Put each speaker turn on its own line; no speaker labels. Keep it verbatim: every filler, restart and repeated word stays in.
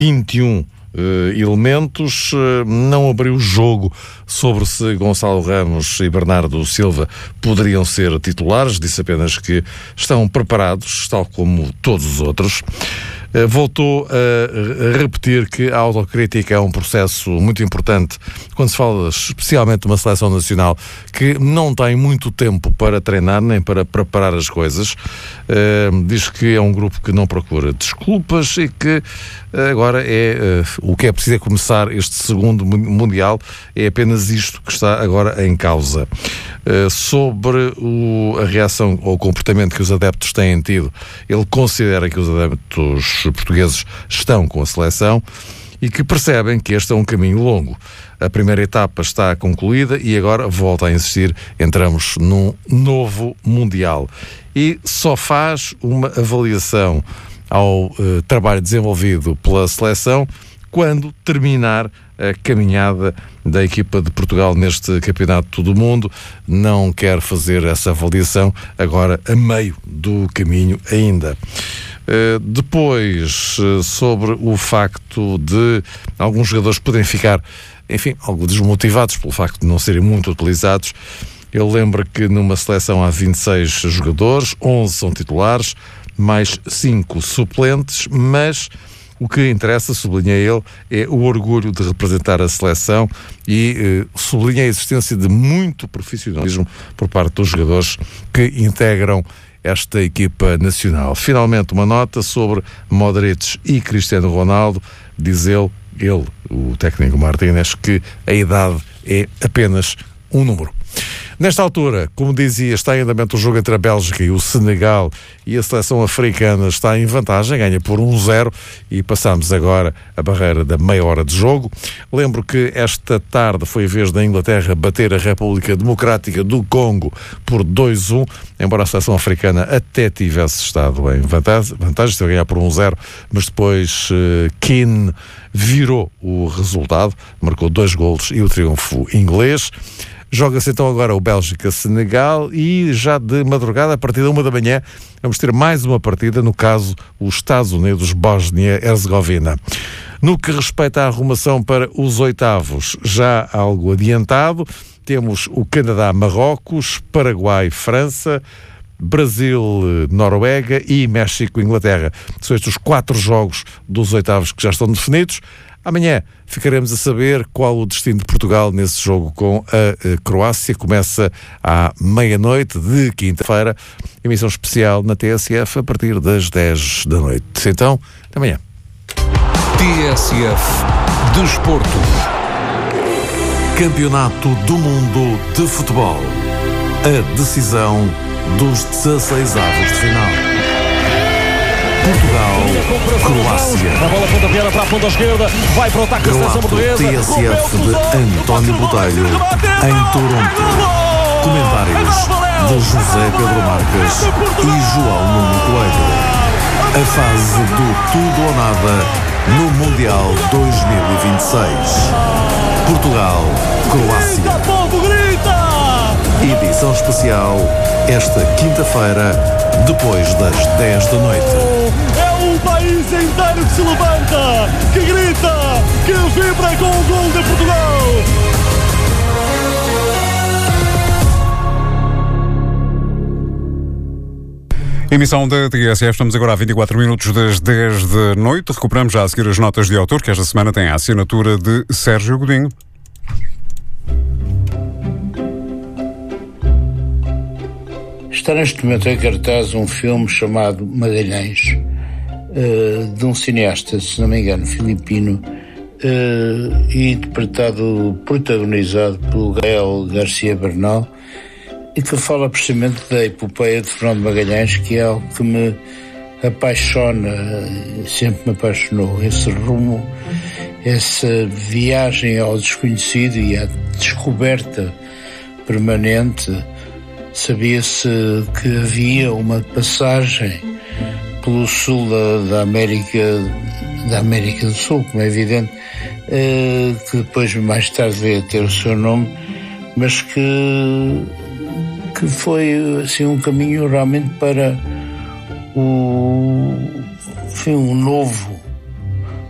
vinte e um Uh, elementos, uh, não abriu jogo sobre se Gonçalo Ramos e Bernardo Silva poderiam ser titulares, disse apenas que estão preparados, tal como todos os outros. Uh, voltou a repetir que a autocrítica é um processo muito importante quando se fala especialmente de uma seleção nacional que não tem muito tempo para treinar nem para preparar as coisas. Uh, diz que é um grupo que não procura desculpas e que agora é uh, o que é preciso é começar este segundo Mundial, é apenas isto que está agora em causa. Uh, sobre o, a reação ou o comportamento que os adeptos têm tido, ele considera que os adeptos portugueses estão com a seleção e que percebem que este é um caminho longo. A primeira etapa está concluída e agora, volta a insistir, entramos num novo Mundial. E só faz uma avaliação ao uh, trabalho desenvolvido pela seleção quando terminar a caminhada da equipa de Portugal neste Campeonato do Mundo. Não quer fazer essa avaliação agora a meio do caminho ainda. Uh, depois, uh, sobre o facto de alguns jogadores poderem ficar, enfim, algo desmotivados pelo facto de não serem muito utilizados, ele lembra que numa seleção há vinte e seis jogadores, onze são titulares, mais cinco suplentes, mas o que interessa, sublinha ele, é o orgulho de representar a seleção e eh, sublinha a existência de muito profissionalismo por parte dos jogadores que integram esta equipa nacional. Finalmente, uma nota sobre Modric e Cristiano Ronaldo. Diz ele, ele, o técnico Martínez, que a idade é apenas um número. Nesta altura, como dizia, está em andamento o jogo entre a Bélgica e o Senegal e a seleção africana está em vantagem, ganha por um zero e passamos agora a barreira da meia hora de jogo. Lembro que esta tarde foi a vez da Inglaterra bater a República Democrática do Congo por dois a um, embora a seleção africana até tivesse estado em vantagem, vantagem se ganhar por um zero, mas depois uh, Keane virou o resultado, marcou dois golos e o triunfo inglês. Joga-se então agora o Bélgica-Senegal e já de madrugada, a partir da uma da manhã, vamos ter mais uma partida, no caso, os Estados Unidos-Bósnia-Herzegovina. No que respeita à arrumação para os oitavos, já algo adiantado, temos o Canadá-Marrocos, Paraguai-França, Brasil-Noruega e México-Inglaterra. São estes os quatro jogos dos oitavos que já estão definidos. Amanhã ficaremos a saber qual o destino de Portugal nesse jogo com a Croácia. Começa à meia-noite de quinta-feira. Emissão especial na T S F a partir das dez da noite. Então, até amanhã.
T S F Desporto. Campeonato do Mundo de Futebol. A decisão dos dezasseis avos de final. Portugal, Croácia.
A bola pontapeada para a ponta esquerda, vai para o ataque da seleção portuguesa.
T S F de António Botelho, em Toronto. Comentários de José Pedro Marques e João Nuno Coelho. A fase do tudo ou nada no Mundial dois mil e vinte e seis. Portugal, Croácia. Edição especial esta quinta-feira, depois das dez da noite.
É o país inteiro que se levanta, que grita, que vibra com o gol de Portugal.
Emissão da T S F, estamos agora a vinte e quatro minutos das dez da noite. Recuperamos já a seguir as notas de autor, que esta semana tem a assinatura de Sérgio Godinho.
Está neste momento em cartaz um filme chamado Magalhães, uh, de um cineasta, se não me engano, filipino, uh, e interpretado, protagonizado pelo Gael Garcia Bernal, e que fala precisamente da epopeia de Fernando Magalhães, que é algo que me apaixona, sempre me apaixonou, esse rumo, essa viagem ao desconhecido e à descoberta permanente. Sabia-se que havia uma passagem pelo sul da, da América da América do Sul, como é evidente, eh, que depois mais tarde veio a ter o seu nome, mas que, que foi assim, um caminho realmente para o, enfim, um novo